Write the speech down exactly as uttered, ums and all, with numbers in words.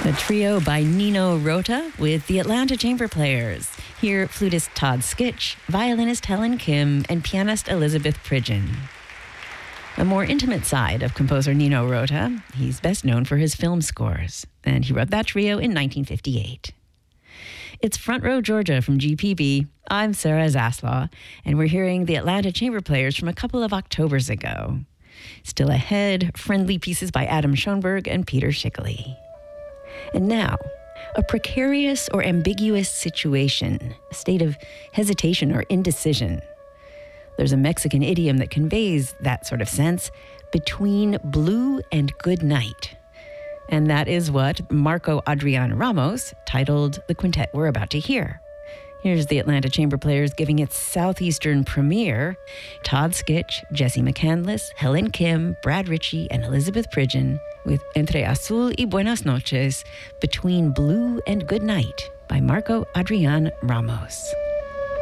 The trio by Nino Rota with the Atlanta Chamber Players. Here, flutist Todd Skitch, violinist Helen Kim, and pianist Elizabeth Pridgeon. A more intimate side of composer Nino Rota, he's best known for his film scores, and he wrote that trio in nineteen fifty-eight. It's Front Row Georgia from G P B. I'm Sarah Zaslaw, and we're hearing the Atlanta Chamber Players from a couple of Octobers ago. Still ahead, friendly pieces by Adam Schoenberg and Peter Schickele. And now, a precarious or ambiguous situation, a state of hesitation or indecision. There's a Mexican idiom that conveys that sort of sense, between blue and good night. And that is what Marco Adrian Ramos titled the quintet we're about to hear. Here's the Atlanta Chamber Players giving its southeastern premiere. Todd Skitch, Jesse McCandless, Helen Kim, Brad Ritchie, and Elizabeth Pridgeon with Entre Azul y Buenas Noches, Between Blue and Good Night by Marco Adrian Ramos.